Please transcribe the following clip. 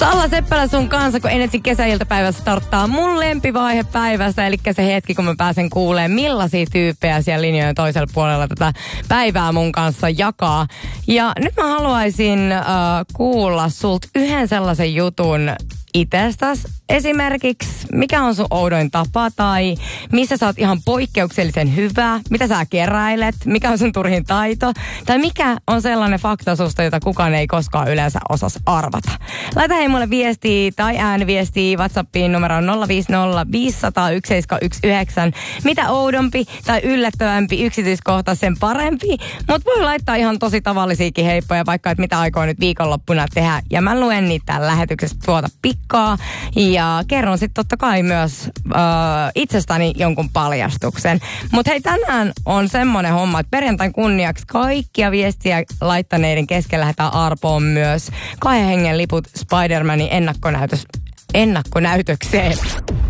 Salla Seppälä sun kanssa, kun Energyn kesäiltapäivässä starttaa mun lempivaihe päivästä, eli se hetki, kun mä pääsen kuulemaan, millaisia tyyppejä siellä linjojen toisella puolella tätä päivää mun kanssa jakaa. Ja nyt mä haluaisin kuulla sulta yhden sellaisen jutun itsestäs. Esimerkiksi, mikä on sun oudoin tapa tai missä sä oot ihan poikkeuksellisen hyvä, mitä sä keräilet, mikä on sun turhin taito tai mikä on sellainen fakta susta, jota kukaan ei koskaan yleensä osas arvata. Laita hei mulle viestiä tai ääniviestiä WhatsAppiin numeroon 050 500 1719. Mitä oudompi tai yllättävämpi yksityiskohta, sen parempi. Mutta voi laittaa ihan tosi tavallisiakin heippoja, vaikka että mitä aikoo nyt viikonloppuna tehdä. Ja mä luen niitä lähetyksessä tuota pikkaa. Ja kerron sitten totta kai myös itsestäni jonkun paljastuksen. Mutta hei, tänään on semmoinen homma, että perjantain kunniaksi kaikkia viestiä laittaneiden kesken lähdetään arpoon myös 2 hengen liput Spider-Manin ennakkonäytökseen.